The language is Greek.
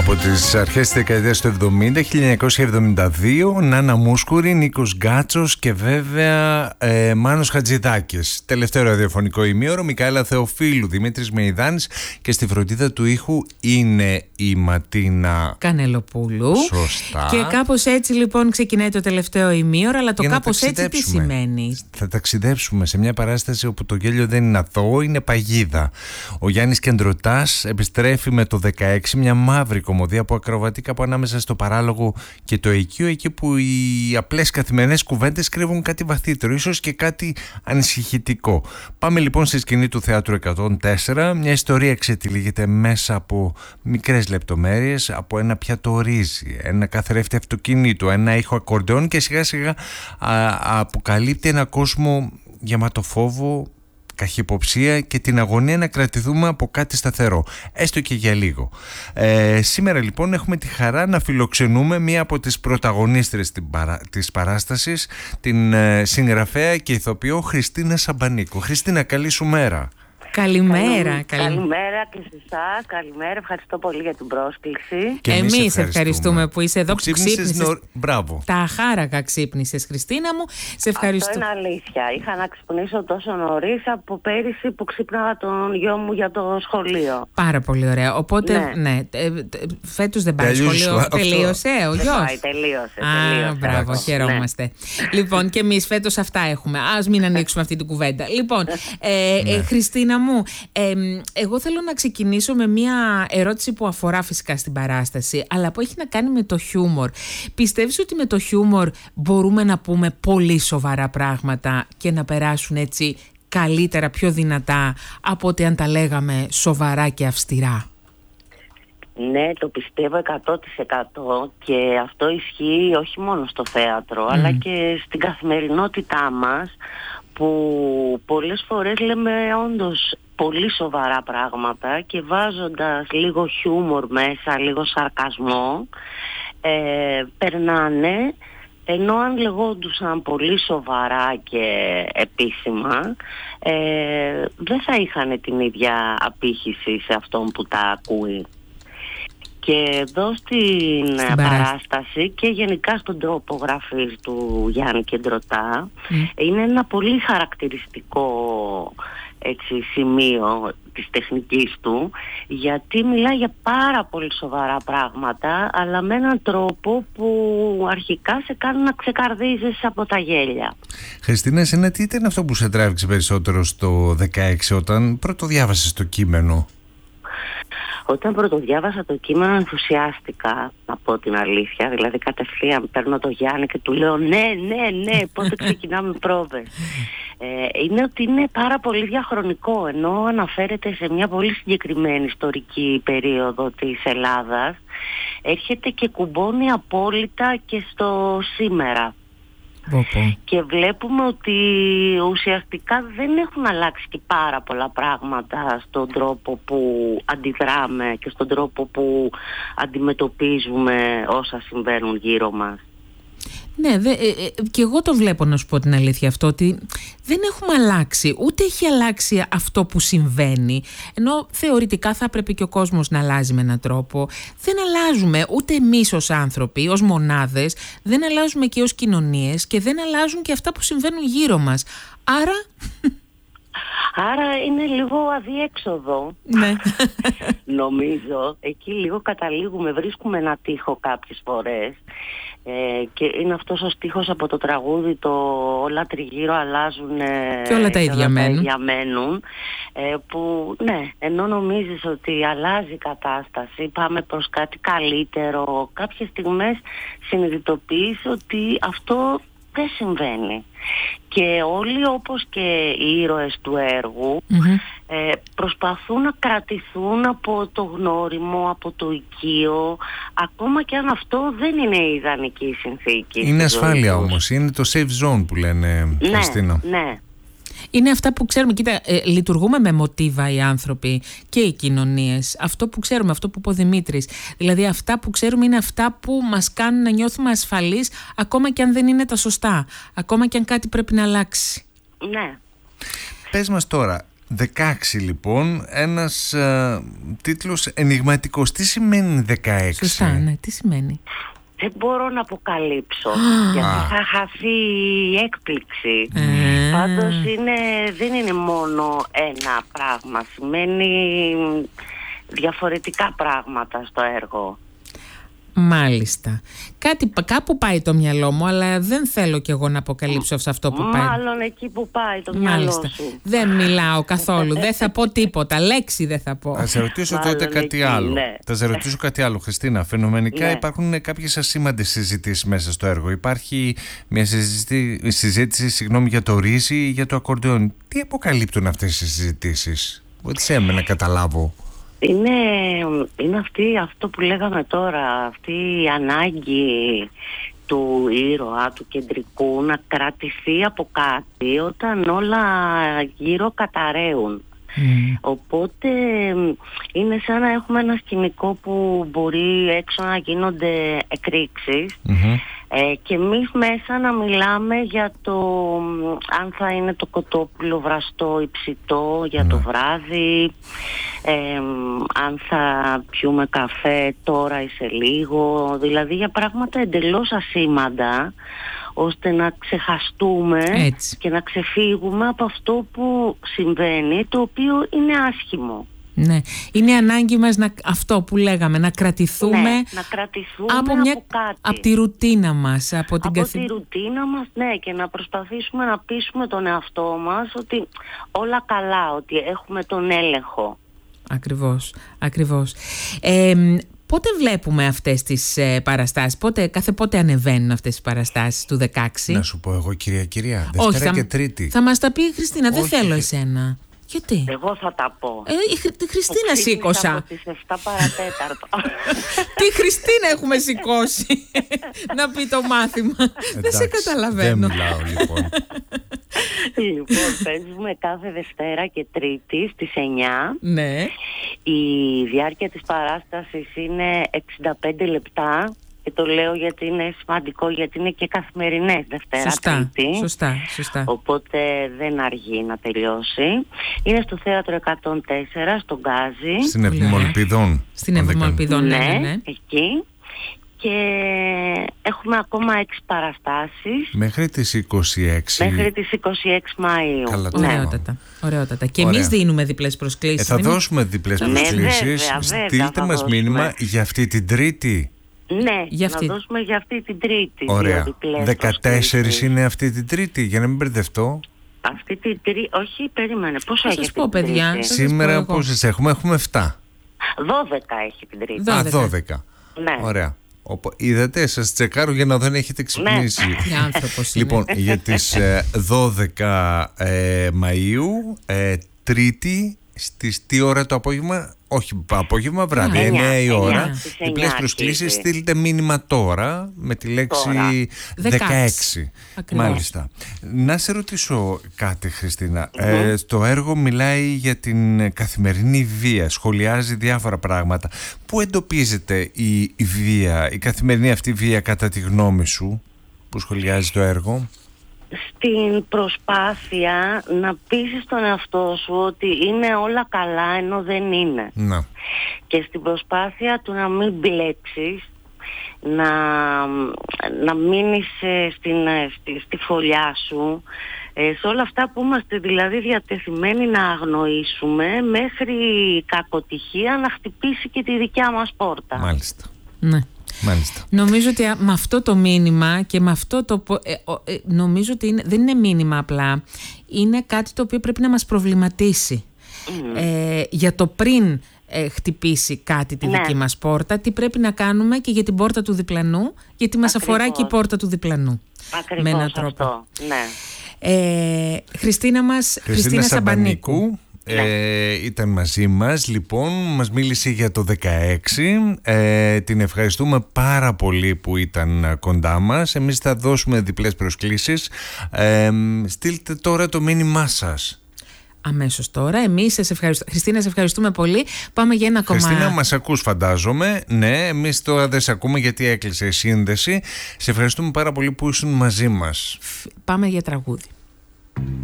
Από τις αρχές της δεκαετίας του 70, 1972, Νάνα Μούσκουρη, Νίκος Γκάτσος και βέβαια Μάνος Χατζηδάκης. Τελευταίο ραδιοφωνικό ημίωρο, Μικαέλα Θεοφίλου, Δημήτρης Μεϊδάνης και στη φροντίδα του ήχου είναι η Ματίνα Κανελοπούλου. Σωστά. Και κάπως έτσι λοιπόν ξεκινάει το τελευταίο ημίωρο, αλλά το κάπως έτσι τι σημαίνει? Θα ταξιδέψουμε σε μια παράσταση όπου το γέλιο δεν είναι αθώο, είναι παγίδα. Ο Γιάννης Κεντρωτάς επιστρέφει με το 16, μια μαύρη κομμωδία που ακροβατεί κάπου ανάμεσα στο παράλογο και το οικείο, εκεί που οι απλές καθημερινές κουβέντες κρύβουν κάτι βαθύτερο, ίσως και κάτι ανησυχητικό. Πάμε λοιπόν στη σκηνή του Θεάτρου 104. Μια ιστορία ξετυλίγεται μέσα από μικρές λεπτομέρειες, από ένα πιάτο ρύζι, ένα καθρέφτη αυτοκίνητου, ένα ήχο ακορντεόν και σιγά σιγά αποκαλύπτει ένα κόσμο γεμάτο φόβο, καχυποψία και την αγωνία να κρατηθούμε από κάτι σταθερό, έστω και για λίγο. Σήμερα λοιπόν έχουμε τη χαρά να φιλοξενούμε μία από τις πρωταγωνίστρες της παράστασης, την συγγραφέα και ηθοποιό Χριστίνα Σαμπανίκου. Χριστίνα, καλή σου μέρα. Καλημέρα. Καλημέρα και σε εσάς. Καλημέρα. Ευχαριστώ πολύ για την πρόσκληση. Και εμείς ευχαριστούμε που είσαι εδώ, που ξύπνησες. Μπράβο. Τα χάραγα ξύπνησες, Χριστίνα μου. Σε ευχαριστώ. Αυτό είναι αλήθεια. Είχα να ξυπνήσω τόσο νωρίς από πέρυσι που ξύπναγα τον γιο μου για το σχολείο. Πάρα πολύ ωραία. Οπότε, ναι, φέτος δεν πάει σχολείο. Τελείωσε ο γιος? Πάει, τελείωσε. Μπράβο, χαιρόμαστε. Ναι. Λοιπόν, και εμείς φέτος αυτά έχουμε. Ας μην ανοίξουμε αυτή την κουβέντα. Λοιπόν, Χριστίνα μου, εγώ θέλω να ξεκινήσω με μια ερώτηση που αφορά φυσικά στην παράσταση, αλλά που έχει να κάνει με το χιούμορ. Πιστεύεις ότι με το χιούμορ μπορούμε να πούμε πολύ σοβαρά πράγματα και να περάσουν έτσι καλύτερα, πιο δυνατά από ότι αν τα λέγαμε σοβαρά και αυστηρά? Ναι, το πιστεύω 100% και αυτό ισχύει όχι μόνο στο θέατρο, αλλά και στην καθημερινότητά μας, που πολλές φορές λέμε όντως πολύ σοβαρά πράγματα και βάζοντας λίγο χιούμορ μέσα, λίγο σαρκασμό, περνάνε, ενώ αν λεγόντουσαν πολύ σοβαρά και επίσημα, δεν θα είχαν την ίδια απήχηση σε αυτόν που τα ακούει. Και εδώ στην παράσταση και γενικά στον τρόπο γραφής του Γιάννη Κεντρωτά είναι ένα πολύ χαρακτηριστικό σημείο της τεχνικής του, γιατί μιλάει για πάρα πολύ σοβαρά πράγματα, αλλά με έναν τρόπο που αρχικά σε κάνει να ξεκαρδίζεσαι από τα γέλια. Χριστίνα, εσένα τι ήταν αυτό που σε τράβηξε περισσότερο στο 16 όταν πρώτο διάβασες το κείμενο? Όταν πρωτοδιάβασα το κείμενο ενθουσιάστηκα, να πω την αλήθεια. Δηλαδή κατευθείαν παίρνω το Γιάννη και του λέω ναι, πότε ξεκινάμε πρόβες. Είναι ότι είναι πάρα πολύ διαχρονικό, ενώ αναφέρεται σε μια πολύ συγκεκριμένη ιστορική περίοδο της Ελλάδας, έρχεται και κουμπώνει απόλυτα και στο σήμερα. Και βλέπουμε ότι ουσιαστικά δεν έχουν αλλάξει και πάρα πολλά πράγματα στον τρόπο που αντιδράμε και στον τρόπο που αντιμετωπίζουμε όσα συμβαίνουν γύρω μας. Ναι, και εγώ το βλέπω, να σου πω την αλήθεια, αυτό ότι δεν έχουμε αλλάξει, ούτε έχει αλλάξει αυτό που συμβαίνει, ενώ θεωρητικά θα πρέπει και ο κόσμος να αλλάζει με έναν τρόπο. Δεν αλλάζουμε ούτε εμείς ως άνθρωποι, ως μονάδες, δεν αλλάζουμε και ως κοινωνίες και δεν αλλάζουν και αυτά που συμβαίνουν γύρω μας. Άρα είναι λίγο αδιέξοδο. Ναι. Νομίζω εκεί λίγο καταλήγουμε, βρίσκουμε ένα τοίχο κάποιες φορές, και είναι αυτός ο στίχος από το τραγούδι, το όλα τριγύρω αλλάζουν και όλα τα ίδια μένουν, που ναι, ενώ νομίζεις ότι αλλάζει η κατάσταση, πάμε προς κάτι καλύτερο, κάποιες στιγμές συνειδητοποιείς ότι αυτό δεν συμβαίνει. Και όλοι, όπως και οι ήρωες του έργου, προσπαθούν να κρατηθούν από το γνώριμο, από το οικείο, ακόμα και αν αυτό δεν είναι η ιδανική συνθήκη. Είναι ασφάλεια όμως, είναι το safe zone που λένε, Χριστίνα. Ναι. Είναι αυτά που ξέρουμε. Κοίτα, λειτουργούμε με μοτίβα οι άνθρωποι και οι κοινωνίες. Αυτό που ξέρουμε, αυτό που είπε ο Δημήτρης. Δηλαδή αυτά που ξέρουμε είναι αυτά που μας κάνουν να νιώθουμε ασφαλείς, ακόμα και αν δεν είναι τα σωστά. Ακόμα και αν κάτι πρέπει να αλλάξει. Ναι. Πες μας τώρα, 16 λοιπόν, ένας τίτλος ενιγματικός. Τι σημαίνει 16? Σωστά, ναι, τι σημαίνει? Δεν μπορώ να αποκαλύψω, γιατί θα χαθεί η έκπληξη. Πάντως δεν είναι μόνο ένα πράγμα, σημαίνει διαφορετικά πράγματα στο έργο. Μάλιστα. Κάπου πάει το μυαλό μου, αλλά δεν θέλω κι εγώ να αποκαλύψω σε αυτό που πάει. Μάλλον εκεί που πάει το μυαλό σου. Δεν μιλάω καθόλου. Δεν θα πω τίποτα. Λέξη δεν θα πω. Θα σε ρωτήσω τότε κάτι άλλο. Ναι. Θα σε ρωτήσω κάτι άλλο, Χριστίνα. Φαινομενικά υπάρχουν κάποιες ασήμαντες συζητήσεις μέσα στο έργο. Υπάρχει μια συζήτηση για το ρύζι ή για το ακορντεόν. Τι αποκαλύπτουν αυτές οι συζητήσεις? Βοήθησέ με να καταλάβω. Είναι αυτό που λέγαμε τώρα, αυτή η ανάγκη του ήρωα, του κεντρικού, να κρατηθεί από κάτι όταν όλα γύρω καταραίουν. Οπότε είναι σαν να έχουμε ένα σκηνικό που μπορεί έξω να γίνονται εκρήξεις και εμείς μέσα να μιλάμε για το αν θα είναι το κοτόπουλο βραστό ή ψητό για το βράδυ, αν θα πιούμε καφέ τώρα ή σε λίγο, δηλαδή για πράγματα εντελώς ασήμαντα, ώστε να ξεχαστούμε και να ξεφύγουμε από αυτό που συμβαίνει, το οποίο είναι άσχημο. Ναι, είναι ανάγκη μας αυτό που λέγαμε, να κρατηθούμε, να κρατηθούμε από κάτι. Από τη ρουτίνα μας. Από τη ρουτίνα μας, ναι, και να προσπαθήσουμε να πείσουμε τον εαυτό μας ότι όλα καλά, ότι έχουμε τον έλεγχο. Ακριβώς. Πότε βλέπουμε αυτές τις παραστάσεις, κάθε πότε ανεβαίνουν αυτές τις παραστάσεις του 16? Να σου πω εγώ, κυρία, Δευτέρα και Τρίτη. Θα μας τα πει η Χριστίνα, δεν θέλω εσένα. Γιατί? Εγώ θα τα πω. Τη Χριστίνα σήκωσα. Από τις 7 παρατέταρτο. Τη Χριστίνα έχουμε σηκώσει να πει το μάθημα. Δεν σε καταλαβαίνω. Δεν μιλάω λοιπόν. Λοιπόν, παίζουμε κάθε Δευτέρα και Τρίτη στις 9. Ναι. Η διάρκεια της παράστασης είναι 65 λεπτά. Και το λέω γιατί είναι σημαντικό, γιατί είναι και καθημερινές Δευτέρα, Τρίτη. Σωστά. Οπότε δεν αργεί να τελειώσει. Είναι στο Θέατρο 104, στον Γκάζι. Στην Ευμολπιδών. Ναι. Εκεί. Και έχουμε ακόμα 6 παραστάσεις. Μέχρι τις 26. Μέχρι τις 26 Μαΐου. Καλά, Ωραιότατα. Και εμείς δίνουμε διπλές προσκλήσεις. Θα δώσουμε διπλές προσκλήσεις. Στείλτε μας μήνυμα για αυτή την Τρίτη. Ναι, να δώσουμε για αυτή την Τρίτη. Ωραία. 14 είναι αυτή την Τρίτη, για να μην μπερδευτώ. Αυτή την Τρίτη, όχι, περίμενε. Πόσο έχει αυτή την Τρίτη? Σήμερα πόσες έχουμε? Έχουμε 7. 12 έχει την Τρίτη. 12. Ναι. Ωραία. Είδατε, σας τσεκάρω για να δεν έχετε ξυπνήσει. Τι άνθρωπος είναι. Λοιπόν, για τις 12 Μαΐου, Τρίτη, στις τι ώρα το απόγευμα? Όχι απόγευμα, βράδυ, 9 η ώρα. Διπλές προσκλήσεις, στείλτε μήνυμα τώρα με τη λέξη 16. Μάλιστα. Να σε ρωτήσω κάτι, Χριστίνα. Το έργο μιλάει για την καθημερινή βία, σχολιάζει διάφορα πράγματα. Πού εντοπίζεται η βία, η καθημερινή αυτή βία, κατά τη γνώμη σου, που σχολιάζει το έργο? Στην προσπάθεια να πείσεις τον εαυτό σου ότι είναι όλα καλά ενώ δεν είναι. Να. Και στην προσπάθεια του να μην μπλέξεις, να μείνεις στη φωλιά σου, σε όλα αυτά που είμαστε δηλαδή διατεθειμένοι να αγνοήσουμε, μέχρι η κακοτυχία να χτυπήσει και τη δικιά μας πόρτα. Μάλιστα. Ναι. Μάλιστα. Νομίζω ότι με αυτό το μήνυμα και με αυτό το νομίζω ότι δεν είναι μήνυμα απλά, είναι κάτι το οποίο πρέπει να μας προβληματίσει για το πριν χτυπήσει κάτι τη δική μας πόρτα, τι πρέπει να κάνουμε και για την πόρτα του διπλανού, γιατί μας αφορά και η πόρτα του διπλανού. Ακριβώς, με έναν τρόπο. Αυτό, ναι. Χριστίνα Σαμπανίκου ήταν μαζί μας, λοιπόν, μας μίλησε για το 16. Την ευχαριστούμε πάρα πολύ που ήταν κοντά μας. Εμείς θα δώσουμε διπλές προσκλήσεις. Στείλτε τώρα το μήνυμά σας. Αμέσως τώρα. Εμείς Χριστίνα, σε ευχαριστούμε πολύ. Πάμε για ένα κομμάτι. Χριστίνα, μας ακούς φαντάζομαι? Ναι, εμείς τώρα δεν σε ακούμε γιατί έκλεισε η σύνδεση. Σε ευχαριστούμε πάρα πολύ που ήσουν μαζί μας. Πάμε για τραγούδι.